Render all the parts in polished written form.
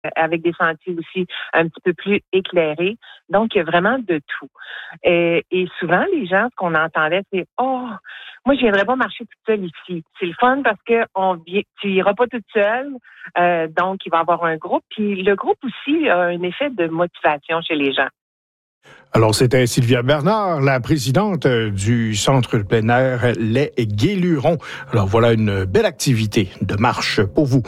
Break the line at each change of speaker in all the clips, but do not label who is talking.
avec des sentiers aussi un petit peu plus éclairés. Donc, il y a vraiment de tout. Et souvent, les gens, ce qu'on entendait, c'est « Oh, moi, je viendrais pas marcher toute seule ici. » C'est le fun parce que tu iras pas toute seule, donc il va y avoir un groupe. Puis le groupe aussi a un effet de motivation chez les gens.
Alors, c'était Sylvia Bernard, la présidente du Centre de plein air Les Guélurons. Alors, voilà une belle activité de marche pour vous.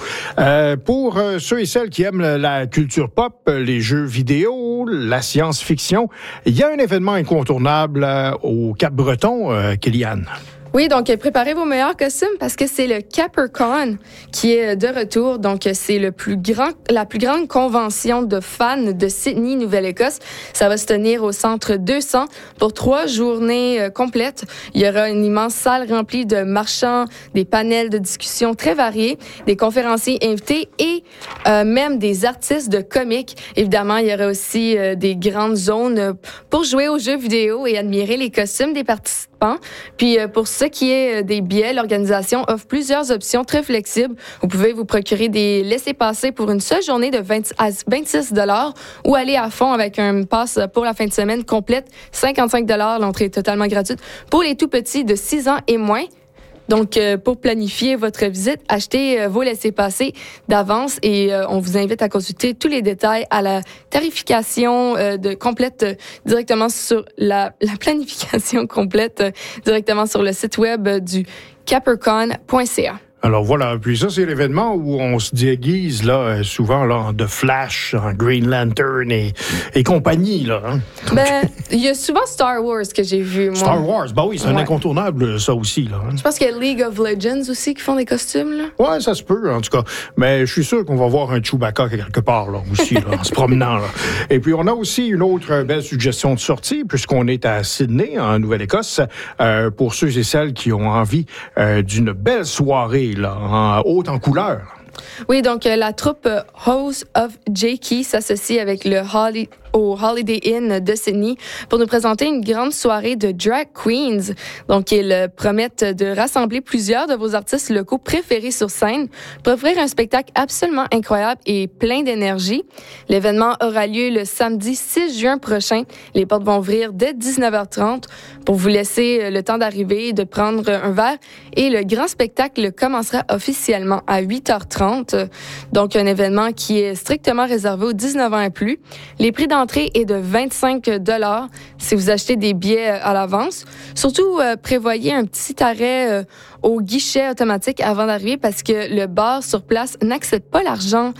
Pour ceux et celles qui aiment la culture pop, les jeux vidéo, la science-fiction, il y a un événement incontournable au Cap-Breton, Kéliane.
Oui, donc préparez vos meilleurs costumes parce que c'est le CapperCon qui est de retour. Donc, c'est la plus grande convention de fans de Sydney, Nouvelle-Écosse. Ça va se tenir au Centre 200 pour 3 journées complètes. Il y aura une immense salle remplie de marchands, des panels de discussion très variés, des conférenciers invités et même des artistes de comics. Évidemment, il y aura aussi des grandes zones pour jouer aux jeux vidéo et admirer les costumes des participants. Puis pour ce qui est des billets, l'organisation offre plusieurs options très flexibles. Vous pouvez vous procurer des laissez-passer pour une seule journée de 20 à 26 $ ou aller à fond avec un pass pour la fin de semaine complète, 55 $. L'entrée est totalement gratuite pour les tout petits de 6 ans et moins. Donc, pour planifier votre visite, achetez vos laissez-passer d'avance et on vous invite à consulter tous les détails à la tarification complète directement sur la planification complète directement sur le site web du cappercon.ca.
Alors voilà, puis ça, c'est l'événement où on se déguise là, souvent là, en The Flash, en Green Lantern et compagnie. Là, hein?
Ben, il y a souvent Star Wars que j'ai vu, moi.
Star Wars, ben oui, c'est un incontournable, ça aussi. Là, hein?
Je pense qu'il y a League of Legends aussi qui font des costumes. Là.
Ouais, ça se peut, en tout cas. Mais je suis sûr qu'on va voir un Chewbacca quelque part là, aussi, là, en se promenant. Là. Et puis, on a aussi une autre belle suggestion de sortie, puisqu'on est à Sydney, en Nouvelle-Écosse, pour ceux et celles qui ont envie d'une belle soirée là, haute en couleur.
Oui, donc la troupe House of Jakey s'associe avec le au Holiday Inn de Sydney pour nous présenter une grande soirée de drag queens. Donc, ils promettent de rassembler plusieurs de vos artistes locaux préférés sur scène pour offrir un spectacle absolument incroyable et plein d'énergie. L'événement aura lieu le samedi 6 juin prochain. Les portes vont ouvrir dès 19h30 pour vous laisser le temps d'arriver, de prendre un verre et le grand spectacle commencera officiellement à 8h30. Donc, un événement qui est strictement réservé aux 19 ans et plus. Les prix d'entrée est de 25 $ si vous achetez des billets à l'avance. Surtout, prévoyez un petit arrêt au guichet automatique avant d'arriver parce que le bar sur place n'accepte pas l'argent,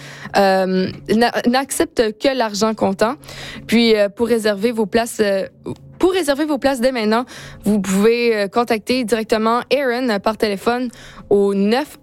n'accepte que l'argent comptant. Puis, pour réserver vos places dès maintenant, vous pouvez contacter directement Aaron par téléphone au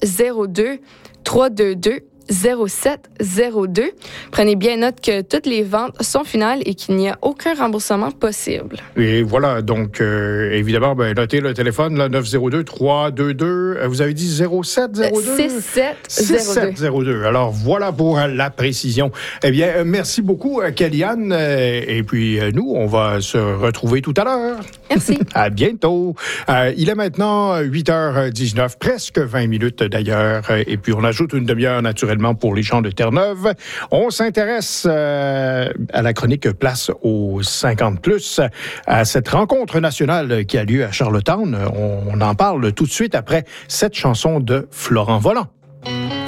902-322 0702. Prenez bien note que toutes les ventes sont finales et qu'il n'y a aucun remboursement possible.
Et voilà, donc évidemment, notez le téléphone, là, 902-322, vous avez dit 0702?
6702.
Alors voilà pour la précision. Eh bien, merci beaucoup, Kéliane. Et puis, nous, on va se retrouver tout à l'heure.
Merci.
À bientôt. Il est maintenant 8h19, presque 20 minutes d'ailleurs. Et puis, on ajoute une demi-heure naturellement pour les gens de Terre-Neuve. On s'intéresse à la chronique Place aux 50+, à cette rencontre nationale qui a lieu à Charlottetown. On en parle tout de suite après cette chanson de Florent Volant.